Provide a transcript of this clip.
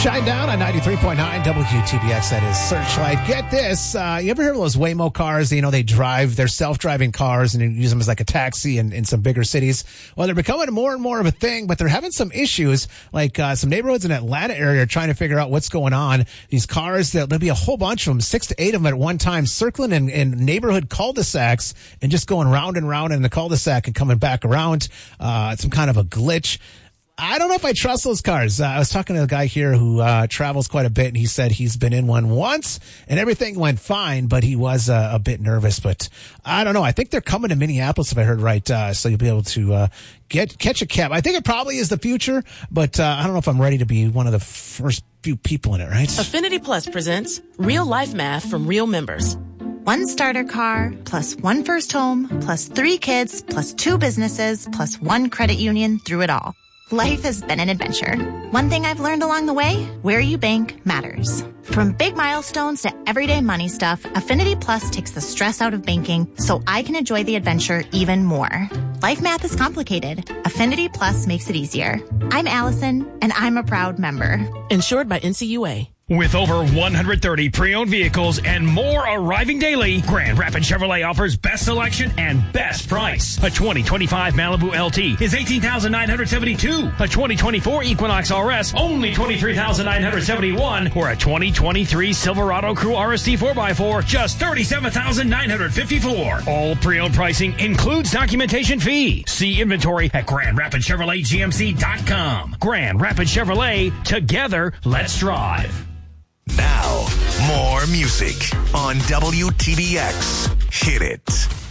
Shine Down on 93.9 WTBX. That is Searchlight. Get this. You ever heard of those Waymo cars? You know, they're self-driving cars and you use them as like a taxi in some bigger cities. Well, they're becoming more and more of a thing, but they're having some issues. Like some neighborhoods in Atlanta area are trying to figure out what's going on. These cars, there'll be a whole bunch of them, 6 to 8 of them at one time, circling in neighborhood cul-de-sacs and just going round and round in the cul-de-sac and coming back around. Some kind of a glitch. I don't know if I trust those cars. I was talking to a guy here who travels quite a bit, and he said he's been in one once, and everything went fine, but he was a bit nervous. But I don't know. I think they're coming to Minneapolis, if I heard right, so you'll be able to catch a cab. I think it probably is the future, but I don't know if I'm ready to be one of the first few people in it, right? Affinity Plus presents Real Life Math from real members. 1 starter car, plus 1 first home, plus 3 kids, plus 2 businesses, plus 1 credit union through it all. Life has been an adventure. One thing I've learned along the way, where you bank matters. From big milestones to everyday money stuff, Affinity Plus takes the stress out of banking so I can enjoy the adventure even more. Life math is complicated. Affinity Plus makes it easier. I'm Allison, and I'm a proud member. Insured by NCUA. With over 130 pre-owned vehicles and more arriving daily, Grand Rapids Chevrolet offers best selection and best price. A 2025 Malibu LT is $18,972. A 2024 Equinox RS, only $23,971. Or a 2023 Silverado Crew RST 4x4, just $37,954. All pre-owned pricing includes documentation fee. See inventory at GrandRapidsChevroletGMC.com. Grand Rapids Chevrolet, together, let's drive. Now, more music on WTBX. Hit it.